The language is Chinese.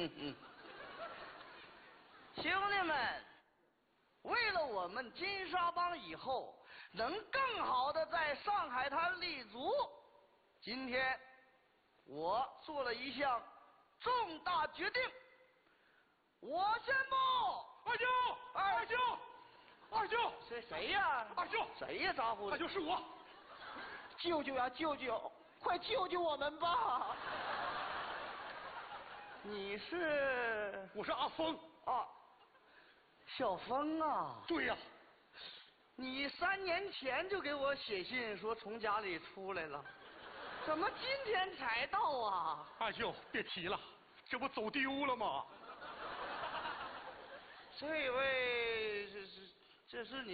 兄弟们，为了我们金沙帮以后能更好的在上海滩立足，今天我做了一项重大决定。我宣布， 二舅， 谁呀？ 二舅， 谁呀？咋呼的？ 二舅是我。 舅舅呀，舅舅，快救救我们吧！你是？ 我是阿峰。 啊，小峰啊。 对呀。 你3年前就给我写信说从家里出来了，怎么今天才到啊？ 二舅，别提了，这不走丢了吗？ 这位这是你。